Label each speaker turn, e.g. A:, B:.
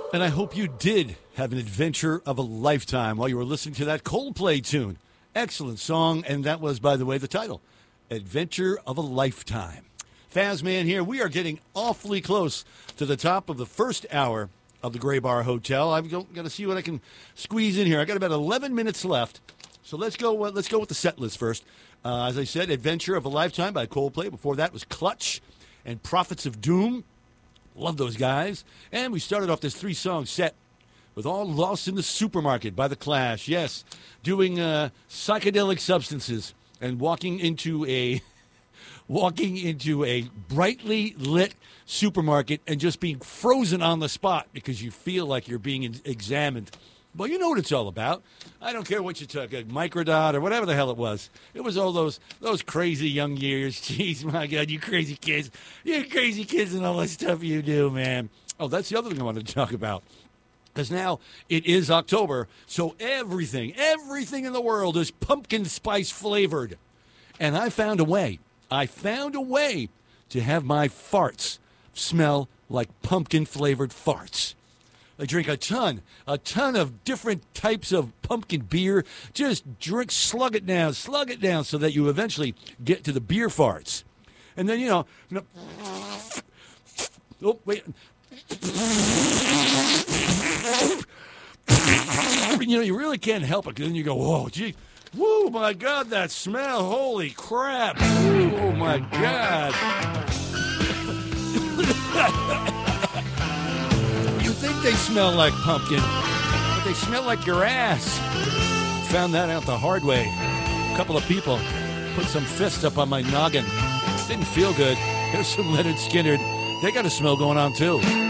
A: And I hope you did have an adventure of a lifetime while you were listening to that Coldplay tune. Excellent song, and that was, by the way, the title, Adventure of a Lifetime. Fazman here. We are getting awfully close to the top of the first hour of the Gray Bar Hotel. I'm going to see what I can squeeze in here. I got about 11 minutes left, so let's go with the set list first. As I said, Adventure of a Lifetime by Coldplay. Before that was Clutch and Prophets of Doom. Love those guys. And we started off this 3-song set with All Lost in the Supermarket by The Clash. Yes, doing psychedelic substances and walking into a brightly lit supermarket and just being frozen on the spot because you feel like you're being examined. Well, you know what it's all about. I don't care what you took, a Microdot or whatever the hell it was. It was all those crazy young years. Jeez, my God, you crazy kids. You crazy kids and all that stuff you do, man. Oh, that's the other thing I wanted to talk about. Because now it is October, so everything in the world is pumpkin spice flavored. And I found a way to have my farts smell like pumpkin flavored farts. I drink a ton of different types of pumpkin beer. Just slug it down so that you eventually get to the beer farts. And then, oh, wait. You really can't help it, because then you go, whoa, gee, whoa, my God, that smell, holy crap. Oh, my God. You think they smell like pumpkin, but they smell like your ass. Found that out the hard way. A couple of people put some fist up on my noggin. Didn't feel good. Here's some Leonard Skinner. They got a smell going on, too.